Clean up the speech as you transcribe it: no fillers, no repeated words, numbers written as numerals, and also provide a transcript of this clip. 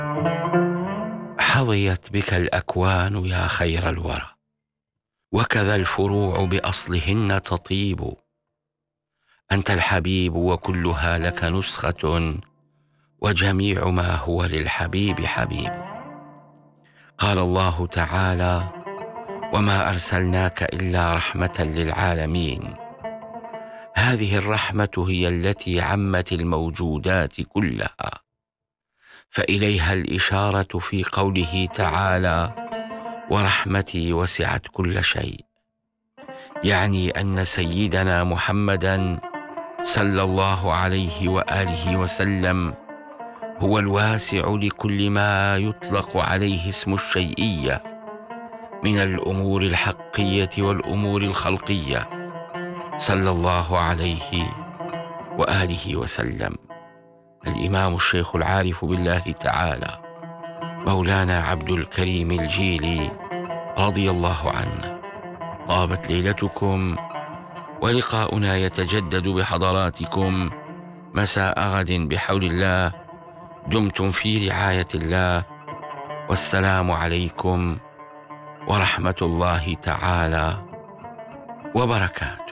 حظيت بك الأكوان يا خير الورى، وكذا الفروع بأصلهن تطيب. أنت الحبيب وكلها لك نسخة، وجميع ما هو للحبيب حبيب. قال الله تعالى: وما أرسلناك إلا رحمة للعالمين. هذه الرحمة هي التي عمت الموجودات كلها، فإليها الإشارة في قوله تعالى: ورحمتي وسعت كل شيء، يعني أن سيدنا محمدا صلى الله عليه وآله وسلم هو الواسع لكل ما يطلق عليه اسم الشيئية من الأمور الحقية والأمور الخلقية، صلى الله عليه وآله وسلم. الإمام الشيخ العارف بالله تعالى مولانا عبد الكريم الجيلي رضي الله عنه. طابت ليلتكم، ولقاؤنا يتجدد بحضراتكم مساء غد بحول الله. دمتم في رعاية الله، والسلام عليكم ورحمة الله تعالى وبركاته.